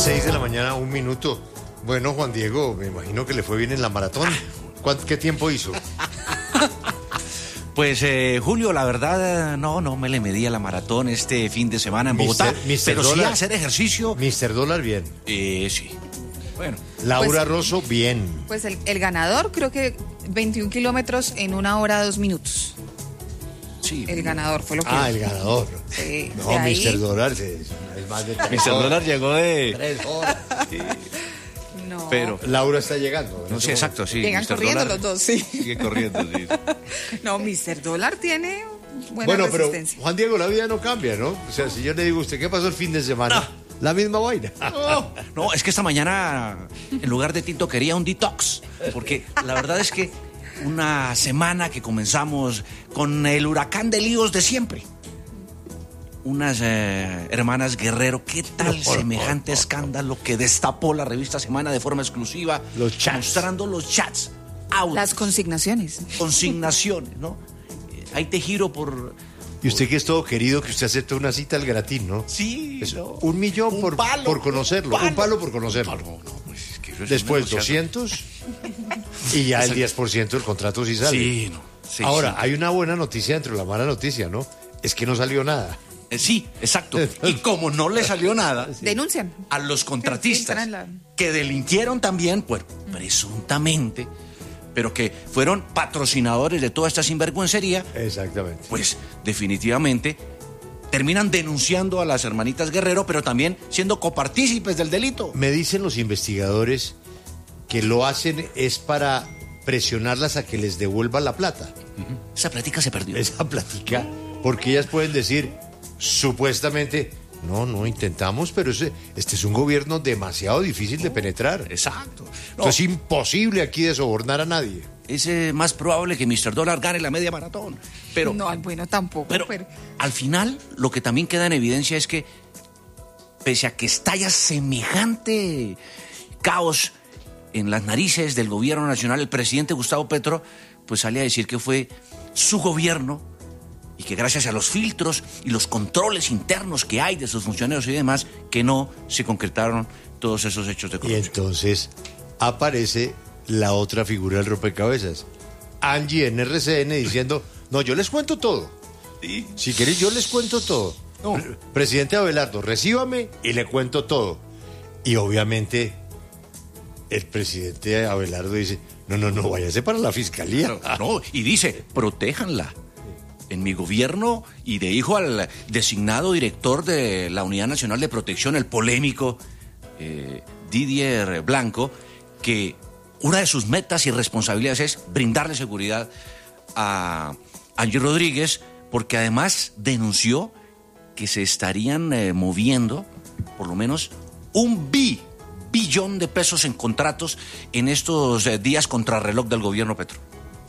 6:01 a.m. Bueno, Juan Diego, me imagino que le fue bien en la maratón. ¿Qué tiempo hizo? Pues, Julio, la verdad, no me le medí a la maratón este fin de semana en Bogotá. Pero sí a hacer ejercicio. Mr. Dólar, bien. Sí. Bueno. Laura Rosso, bien. Pues el ganador, creo que 21 kilómetros en 1 hora 2 minutos. Sí. El ganador fue lo que... el ganador. Sí, no, Mr. Dólar es más de 3 horas. Mr. Dólar llegó de... 3 horas. Sí. No. Pero Laura está llegando. No, sí, exacto, sí. Llegan Mr. corriendo Dólar los dos, sí. Sigue corriendo, sí. No, Mr. Dólar tiene buena resistencia. Pero Juan Diego, la vida no cambia, ¿no? O sea, si yo le digo a usted, ¿qué pasó el fin de semana? La misma vaina. No, es que esta mañana, en lugar de tinto, quería un detox. Porque la verdad es que una semana que comenzamos con el huracán de líos de siempre. Unas hermanas Guerrero, ¿qué tal semejante escándalo que destapó la revista Semana de forma exclusiva? Los chats. Mostrando los chats. Audios, las consignaciones. Consignaciones, ¿no? Ahí te giro por... Y usted que es todo querido, que usted acepta una cita al gratín, ¿no? Sí. Es no. 1 millón por conocerlo. Un palo por conocerlo. Pues es que eso es después 200 y ya el 10% del contrato sí sale. Sí, no. Sí, ahora, sí. hay una buena noticia dentro de la mala noticia, ¿no? Es que no salió nada. Sí, exacto. Y como no le salió nada, denuncian a los contratistas que delinquieron también, pues presuntamente, pero que fueron patrocinadores de toda esta sinvergüencería. Exactamente. Pues definitivamente terminan denunciando a las hermanitas Guerrero, pero también siendo copartícipes del delito. Me dicen los investigadores que lo hacen es para presionarlas a que les devuelvan la plata. Esa plática se perdió. Esa plática, porque ellas pueden decir, supuestamente, no intentamos, pero este es un gobierno demasiado difícil de penetrar. Exacto. Es imposible aquí de sobornar a nadie. Es más probable que Mr. Dólar gane la media maratón. Pero, no, bueno, tampoco. Pero al final, lo que también queda en evidencia es que, pese a que estalla semejante caos en las narices del gobierno nacional, el presidente Gustavo Petro, pues sale a decir que fue su gobierno y que gracias a los filtros y los controles internos que hay de sus funcionarios y demás, que no se concretaron todos esos hechos de corrupción. Y entonces aparece la otra figura del rompecabezas, Angie en RCN, diciendo, no, yo les cuento todo. Sí. Si queréis, yo les cuento todo. No. Presidente Abelardo, recíbame y le cuento todo. Y obviamente el presidente Abelardo dice, no, váyase para la fiscalía. No, y dice, protéjanla. En mi gobierno, y de hijo al designado director de la Unidad Nacional de Protección, el polémico Didier Blanco, que una de sus metas y responsabilidades es brindarle seguridad a Angie Rodríguez, porque además denunció que se estarían moviendo por lo menos $1 billón de pesos en contratos en estos días contrarreloj del gobierno Petro.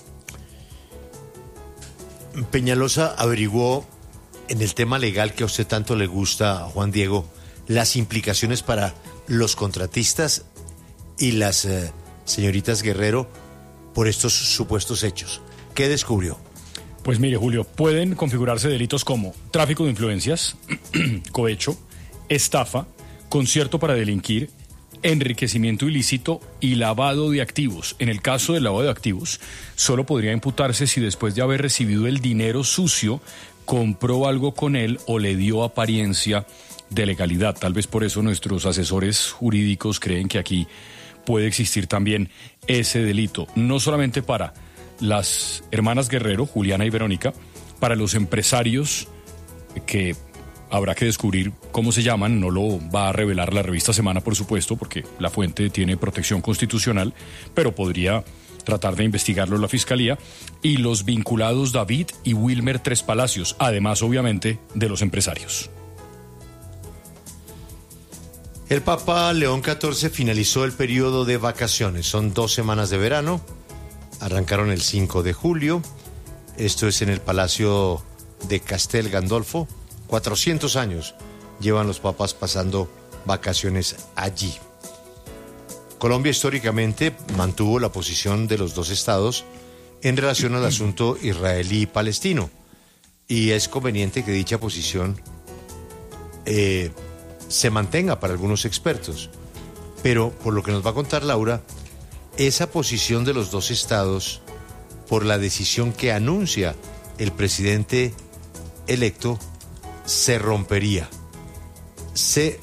Peñalosa averiguó en el tema legal que a usted tanto le gusta, Juan Diego, las implicaciones para los contratistas y las señoritas Guerrero por estos supuestos hechos. ¿Qué descubrió? Pues mire, Julio, pueden configurarse delitos como tráfico de influencias, cohecho, estafa, concierto para delinquir, enriquecimiento ilícito y lavado de activos. En el caso del lavado de activos, solo podría imputarse si después de haber recibido el dinero sucio, compró algo con él o le dio apariencia de legalidad. Tal vez por eso nuestros asesores jurídicos creen que aquí puede existir también ese delito, no solamente para las hermanas Guerrero, Juliana y Verónica, para los empresarios que habrá que descubrir cómo se llaman, no lo va a revelar la revista Semana, por supuesto, porque la fuente tiene protección constitucional, pero podría tratar de investigarlo la Fiscalía, y los vinculados David y Wilmer Tres Palacios, además, obviamente, de los empresarios. El Papa León XIV finalizó el periodo de vacaciones. Son 2 semanas de verano. Arrancaron el 5 de julio. Esto es en el Palacio de Castel Gandolfo. 400 años llevan los papas pasando vacaciones allí. Colombia históricamente mantuvo la posición de los dos estados en relación al asunto israelí-palestino, y es conveniente que dicha posición se mantenga para algunos expertos. Pero por lo que nos va a contar Laura, esa posición de los dos estados, por la decisión que anuncia el presidente electo, se rompería. Se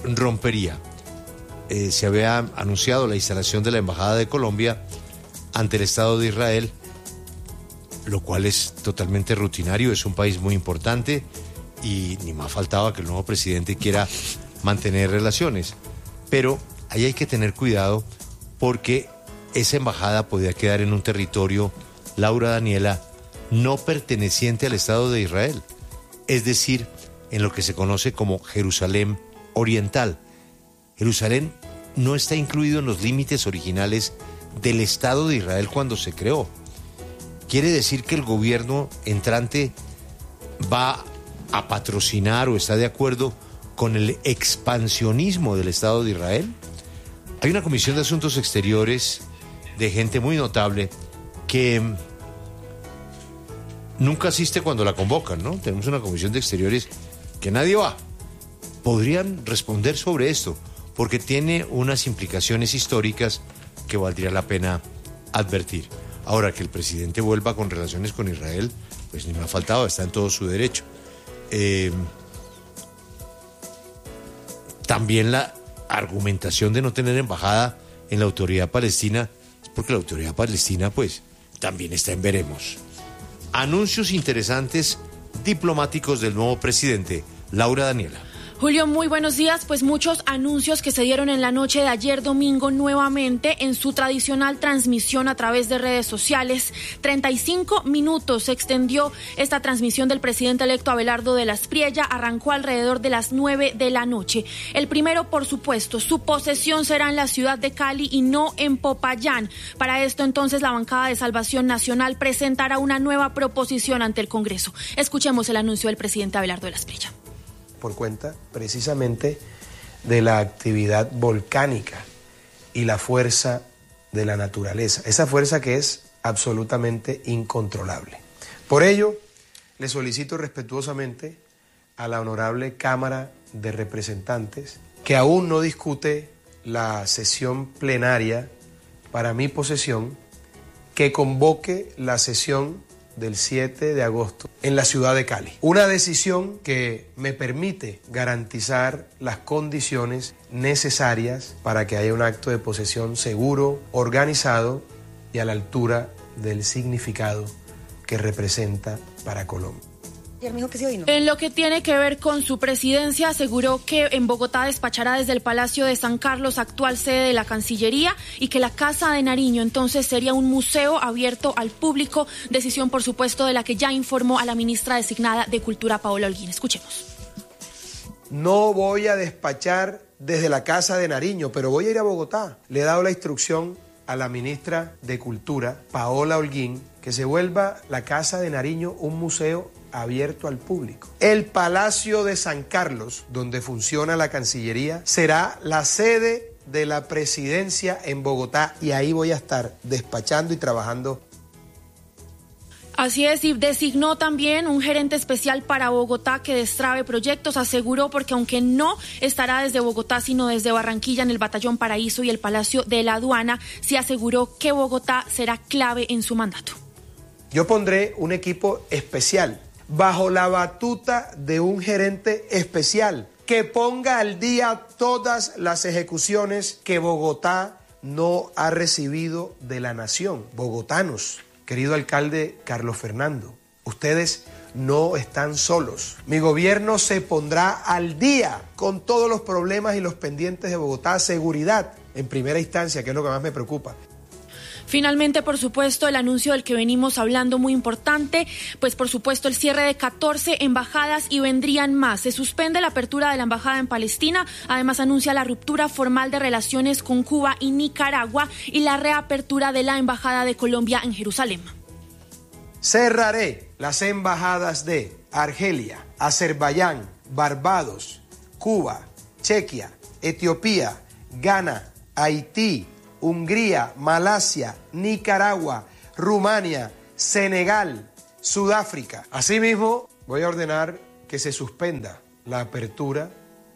había anunciado la instalación de la Embajada de Colombia ante el Estado de Israel, lo cual es totalmente rutinario, es un país muy importante y ni más faltaba que el nuevo presidente quiera mantener relaciones. Pero ahí hay que tener cuidado porque esa embajada podía quedar en un territorio, Laura, Daniela, no perteneciente al Estado de Israel, es decir, en lo que se conoce como Jerusalén Oriental. Jerusalén no está incluido en los límites originales del Estado de Israel cuando se creó. ¿Quiere decir que el gobierno entrante va a patrocinar o está de acuerdo con el expansionismo del Estado de Israel? Hay una comisión de asuntos exteriores de gente muy notable que nunca asiste cuando la convocan, ¿no? Tenemos una comisión de exteriores que nadie va. Podrían responder sobre esto, porque tiene unas implicaciones históricas que valdría la pena advertir. Ahora, que el presidente vuelva con relaciones con Israel, pues ni me ha faltado, está en todo su derecho. También la argumentación de no tener embajada en la autoridad palestina es porque la autoridad palestina, pues, también está en veremos. Anuncios interesantes diplomáticos del nuevo presidente. Laura, Daniela. Julio, muy buenos días. Pues muchos anuncios que se dieron en la noche de ayer domingo nuevamente en su tradicional transmisión a través de redes sociales. 35 minutos se extendió esta transmisión del presidente electo Abelardo de la Espriella. Arrancó alrededor de las 9 de la noche. El primero, por supuesto, su posesión será en la ciudad de Cali y no en Popayán. Para esto, entonces, la bancada de Salvación Nacional presentará una nueva proposición ante el Congreso. Escuchemos el anuncio del presidente Abelardo de la Espriella. Por cuenta precisamente de la actividad volcánica y la fuerza de la naturaleza, esa fuerza que es absolutamente incontrolable. Por ello, le solicito respetuosamente a la honorable Cámara de Representantes, que aún no discute la sesión plenaria para mi posesión, que convoque la sesión del 7 de agosto en la ciudad de Cali. Una decisión que me permite garantizar las condiciones necesarias para que haya un acto de posesión seguro, organizado y a la altura del significado que representa para Colombia. En lo que tiene que ver con su presidencia, aseguró que en Bogotá despachará desde el Palacio de San Carlos, actual sede de la Cancillería, y que la Casa de Nariño entonces sería un museo abierto al público, decisión por supuesto de la que ya informó a la ministra designada de Cultura, Paola Holguín. Escuchemos. No voy a despachar desde la Casa de Nariño, pero voy a ir a Bogotá. Le he dado la instrucción a la ministra de Cultura, Paola Holguín, que se vuelva la Casa de Nariño un museo abierto al público. El Palacio de San Carlos, donde funciona la Cancillería, será la sede de la presidencia en Bogotá y ahí voy a estar despachando y trabajando. Así es, y designó también un gerente especial para Bogotá que destrabe proyectos, aseguró, porque aunque no estará desde Bogotá, sino desde Barranquilla en el Batallón Paraíso y el Palacio de la Aduana, sí aseguró que Bogotá será clave en su mandato. Yo pondré un equipo especial bajo la batuta de un gerente especial que ponga al día todas las ejecuciones que Bogotá no ha recibido de la nación. Bogotanos, querido alcalde Carlos Fernando, ustedes no están solos. Mi gobierno se pondrá al día con todos los problemas y los pendientes de Bogotá. Seguridad, en primera instancia, que es lo que más me preocupa. Finalmente, por supuesto, el anuncio del que venimos hablando, muy importante, pues por supuesto el cierre de 14 embajadas y vendrían más. Se suspende la apertura de la embajada en Palestina, además anuncia la ruptura formal de relaciones con Cuba y Nicaragua y la reapertura de la embajada de Colombia en Jerusalén. Cerraré las embajadas de Argelia, Azerbaiyán, Barbados, Cuba, Chequia, Etiopía, Ghana, Haití, Hungría, Malasia, Nicaragua, Rumania, Senegal, Sudáfrica. Asimismo, voy a ordenar que se suspenda la apertura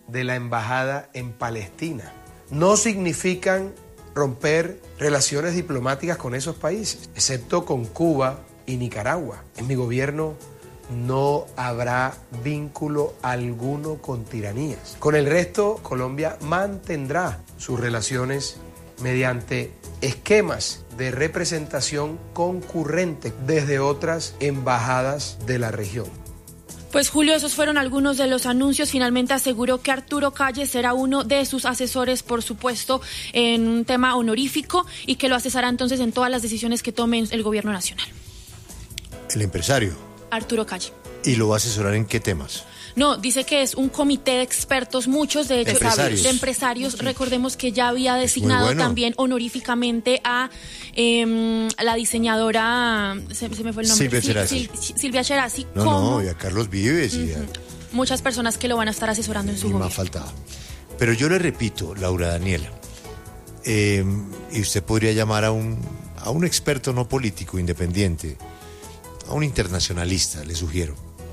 de la embajada en Palestina. No significan romper relaciones diplomáticas con esos países, excepto con Cuba y Nicaragua. En mi gobierno no habrá vínculo alguno con tiranías. Con el resto, Colombia mantendrá sus relaciones mediante esquemas de representación concurrente desde otras embajadas de la región. Pues Julio, esos fueron algunos de los anuncios. Finalmente aseguró que Arturo Calle será uno de sus asesores, por supuesto, en un tema honorífico y que lo asesorará entonces en todas las decisiones que tome el gobierno nacional. El empresario. Arturo Calle. ¿Y lo va a asesorar en qué temas? No, dice que es un comité de expertos, muchos de hecho de empresarios. Recordemos que ya había designado también honoríficamente a la diseñadora, se me fue el nombre, Silvia Cherasi. No, y a Carlos Vives. Y a... muchas personas que lo van a estar asesorando en su gobierno. Más faltaba. Pero yo le repito, Laura Daniela, y usted podría llamar a un experto no político, independiente, a un internacionalista, le sugiero.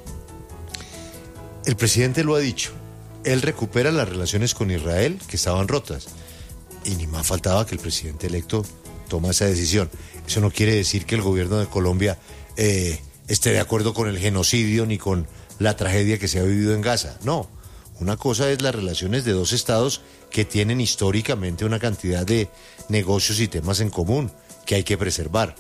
El presidente lo ha dicho, él recupera las relaciones con Israel que estaban rotas y ni más faltaba que el presidente electo toma esa decisión. Eso no quiere decir que el gobierno de Colombia esté de acuerdo con el genocidio ni con la tragedia que se ha vivido en Gaza. No, una cosa es las relaciones de dos estados que tienen históricamente una cantidad de negocios y temas en común que hay que preservar.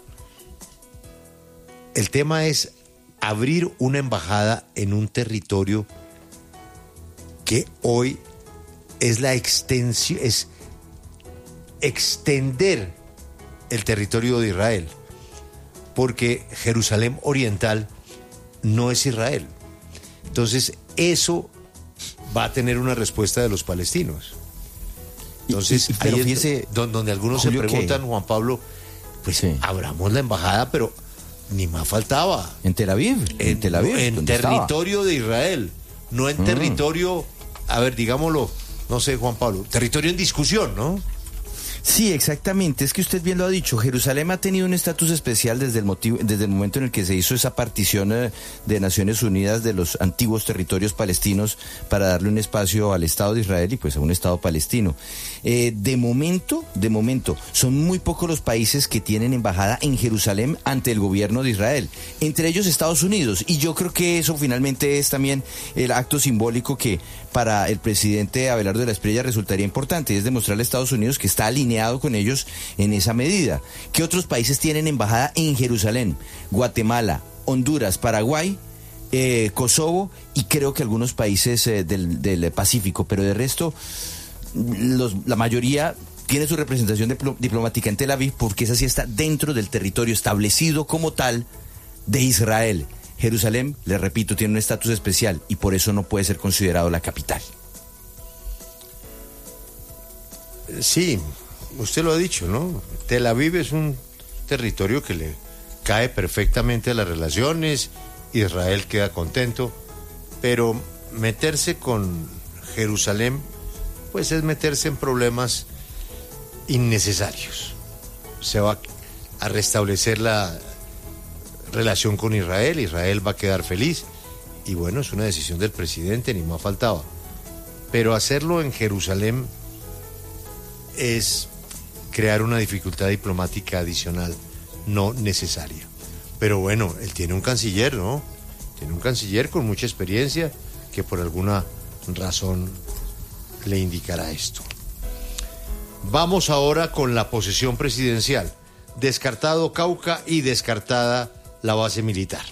El tema es abrir una embajada en un territorio que hoy es es extender el territorio de Israel, porque Jerusalén Oriental no es Israel. Entonces, eso va a tener una respuesta de los palestinos. Entonces, ahí es donde algunos Julio, se preguntan, Juan Pablo, pues sí, abramos la embajada, pero ni más faltaba. En Tel Aviv. En territorio de Israel, no en territorio, a ver, digámoslo, no sé, Juan Pablo, territorio en discusión, ¿no? Sí, exactamente. Es que usted bien lo ha dicho. Jerusalén ha tenido un estatus especial desde el momento en el que se hizo esa partición de Naciones Unidas de los antiguos territorios palestinos para darle un espacio al Estado de Israel y pues a un Estado palestino. De momento, son muy pocos los países que tienen embajada en Jerusalén ante el gobierno de Israel. Entre ellos Estados Unidos. Y yo creo que eso finalmente es también el acto simbólico que para el presidente Abelardo de la Espriella resultaría importante, y es demostrarle a Estados Unidos que está alineado con ellos en esa medida. ¿Qué otros países tienen embajada en Jerusalén? Guatemala, Honduras, Paraguay, Kosovo y creo que algunos países del Pacífico, pero de resto la mayoría tiene su representación diplomática en Tel Aviv porque esa sí está dentro del territorio establecido como tal de Israel. Jerusalén, le repito, tiene un estatus especial y por eso no puede ser considerado la capital. Sí, usted lo ha dicho, ¿no? Tel Aviv es un territorio que le cae perfectamente a las relaciones, Israel queda contento, pero meterse con Jerusalén, pues es meterse en problemas innecesarios. Se va a restablecer la relación con Israel va a quedar feliz, y bueno, es una decisión del presidente, ni más faltaba. Pero hacerlo en Jerusalén es crear una dificultad diplomática adicional, no necesaria. Pero bueno, él tiene un canciller, ¿no? Tiene un canciller con mucha experiencia que por alguna razón le indicará esto. Vamos ahora con la posesión presidencial. Descartado Cauca y descartada la base militar.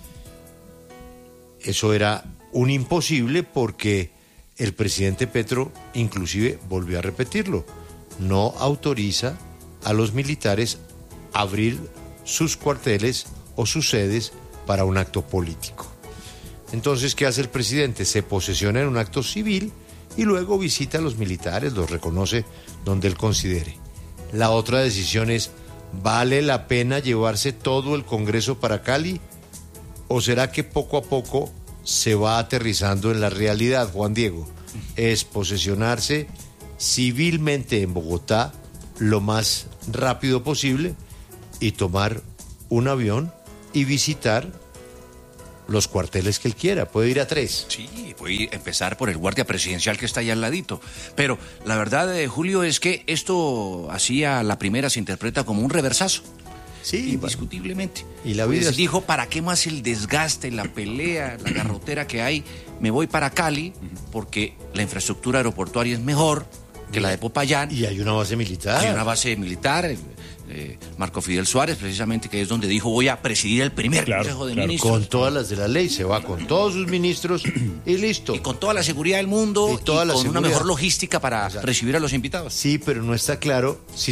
Eso era un imposible porque el presidente Petro inclusive volvió a repetirlo. No autoriza a los militares a abrir sus cuarteles o sus sedes para un acto político. Entonces, ¿qué hace el presidente? Se posesiona en un acto civil y luego visita a los militares, los reconoce donde él considere. La otra decisión es, ¿vale la pena llevarse todo el Congreso para Cali? ¿O será que poco a poco se va aterrizando en la realidad, Juan Diego? Es posesionarse civilmente en Bogotá lo más rápido posible y tomar un avión y visitar los cuarteles que él quiera, puede ir a 3. Sí, voy a empezar por el guardia presidencial que está allá al ladito. Pero la verdad, Julio, es que esto así a la primera se interpreta como un reversazo. Sí, indiscutiblemente. Y la Pues vida dijo, ¿para qué más el desgaste, la pelea, la garrotera que hay? Me voy para Cali porque la infraestructura aeroportuaria es mejor que la de Popayán. Y hay una base militar. Hay una base militar. Marco Fidel Suárez, precisamente, que es donde dijo, voy a presidir el primer Consejo de Ministros. Con todas las de la ley, se va con todos sus ministros y listo. Y con toda la seguridad del mundo y, con una mejor logística para recibir a los invitados. Sí, pero no está claro si